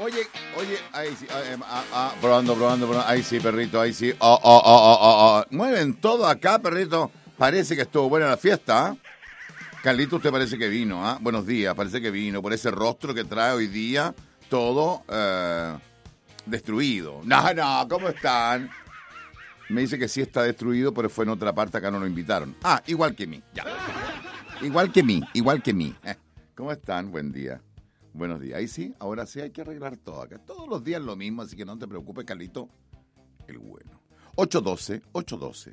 Oye, ahí sí, probando, ahí sí, perrito, ahí sí. Mueven todo acá, perrito. Parece que estuvo buena la fiesta, ¿eh? Carlito, usted parece que vino, ¿ah? Buenos días, parece que vino, por ese rostro que trae hoy día, todo destruido. No, ¿cómo están? Me dice que sí está destruido, pero fue en otra parte, acá no lo invitaron. Ah, igual que mí, ya. Igual que mí. ¿Cómo están? Buen día. Buenos días. Ahí sí, ahora sí hay que arreglar todo acá. Todos los días lo mismo, así que no te preocupes, Carlito. El bueno. 8:12.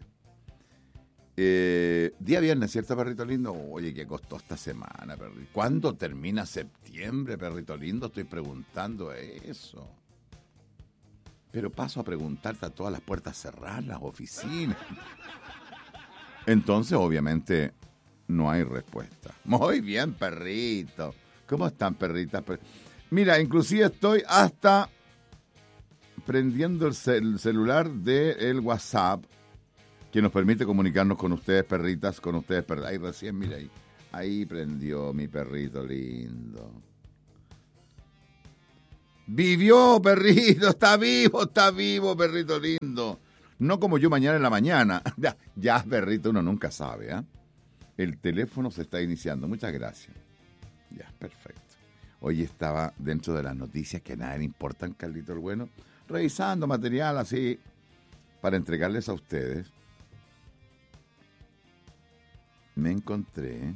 Día viernes, ¿cierto, perrito lindo? Oye, ¿qué costó esta semana, perrito? ¿Cuándo termina septiembre, perrito lindo? Estoy preguntando eso. Pero paso a preguntarte a todas las puertas cerradas, las oficinas. Entonces, obviamente, no hay respuesta. Muy bien, perrito. ¿Cómo están, perritas? Mira, inclusive estoy hasta prendiendo el celular del WhatsApp, que nos permite comunicarnos con ustedes, perritas, con ustedes, perritas. Ahí recién, mira ahí. Ahí prendió mi perrito lindo. Vivió, perrito, está vivo, perrito lindo. No como yo mañana en la mañana. Ya, perrito, uno nunca sabe, ¿eh? El teléfono se está iniciando. Muchas gracias. Ya, perfecto. Hoy estaba dentro de las noticias que a nadie le importan, Carlito el Bueno, revisando material así para entregarles a ustedes. Me encontré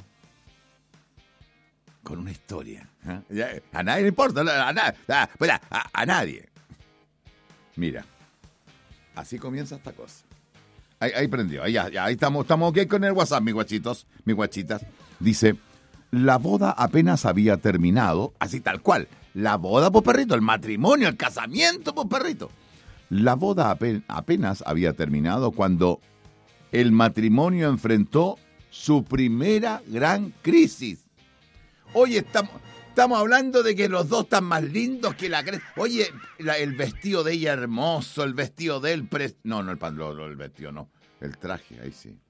con una historia. ¿Eh? A nadie le importa, a nadie. Mira, así comienza esta cosa. Ahí prendió, ahí estamos ok con el WhatsApp, mis guachitas. Dice, la boda apenas había terminado, así tal cual. La boda, pues perrito, el matrimonio, el casamiento, pues perrito. La boda apenas había terminado cuando el matrimonio enfrentó su primera gran crisis. Oye, estamos hablando de que los dos están más lindos que la cresta. Oye, el vestido de ella hermoso, el vestido de él... No, el vestido no, el traje, ahí sí.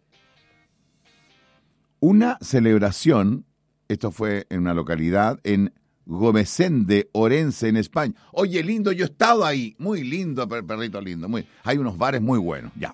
Una celebración, esto fue en una localidad en Gomesende, Orense, en España. Oye, lindo, yo he estado ahí, muy lindo, perrito lindo. Hay unos bares muy buenos, ya.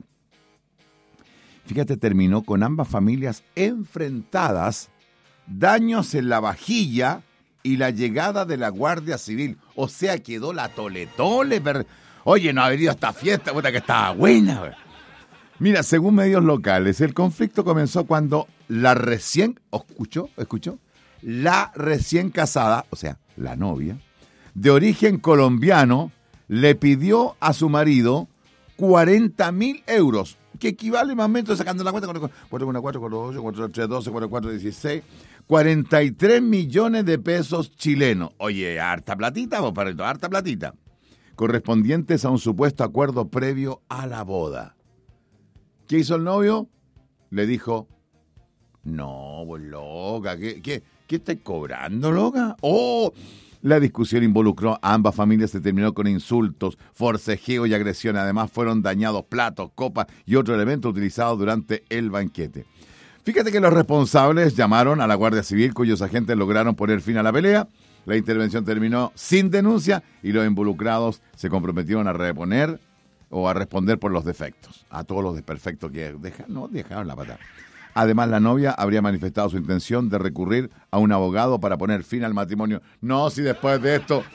Fíjate, terminó con ambas familias enfrentadas, daños en la vajilla y la llegada de la Guardia Civil. O sea, quedó la tole-tole. Oye, no ha venido a esta fiesta, puta que estaba buena. Mira, según medios locales, el conflicto comenzó cuando la recién, ¿escuchó? La recién casada, o sea, la novia, de origen colombiano, le pidió a su marido 40.000 euros, que equivale más o menos, sacando la cuenta, 4,4, 4,8, 4,3, 12, 4,4, 16, 43 millones de pesos chilenos. Oye, harta platita, vos, perrito, harta platita. Correspondientes a un supuesto acuerdo previo a la boda. ¿Qué hizo el novio? Le dijo, no, vos loca, ¿qué estás cobrando, loca? ¡Oh! La discusión involucró a ambas familias, se terminó con insultos, forcejeo y agresión. Además, fueron dañados platos, copas y otro elemento utilizado durante el banquete. Fíjate que los responsables llamaron a la Guardia Civil, cuyos agentes lograron poner fin a la pelea. La intervención terminó sin denuncia y los involucrados se comprometieron a reponer o a responder por los defectos. A todos los desperfectos que dejaron la patada. Además, la novia habría manifestado su intención de recurrir a un abogado para poner fin al matrimonio. No, si después de esto...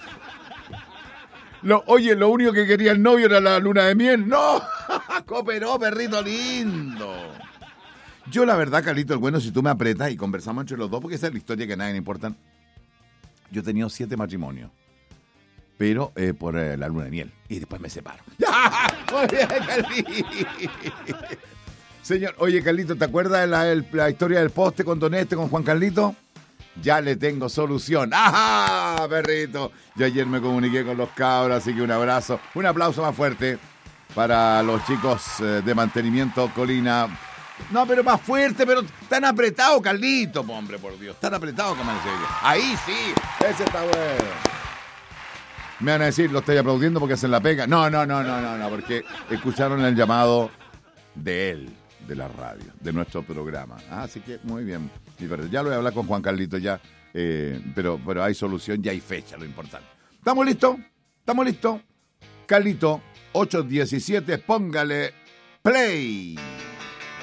lo único que quería el novio era la luna de miel. ¡No! ¡Cooperó, perrito lindo! Yo, la verdad, Carlito, el Bueno, si tú me apretas y conversamos entre los dos, porque esa es la historia que a nadie le importa. Yo he tenido 7 matrimonios, pero por la luna de miel. Y después me separo. ¡Muy bien, Carlito! Señor, oye, Carlito, ¿te acuerdas de la historia del poste con Don con Juan Carlito? Ya le tengo solución. ¡Ajá, perrito! Yo ayer me comuniqué con los cabros, así que un abrazo. Un aplauso más fuerte para los chicos de mantenimiento Colina. No, pero más fuerte, pero tan apretado, Carlito, hombre, por Dios. Tan apretado como ese. Ahí sí, ese está bueno. Me van a decir, lo estoy aplaudiendo porque hacen la pega. No, porque escucharon el llamado de él, de la radio, de nuestro programa. Así que muy bien. Ya lo voy a hablar con Juan Carlito ya, pero hay solución, ya hay fecha, lo importante. ¿Estamos listos? ¿Estamos listos? Carlito, 8:17, póngale play.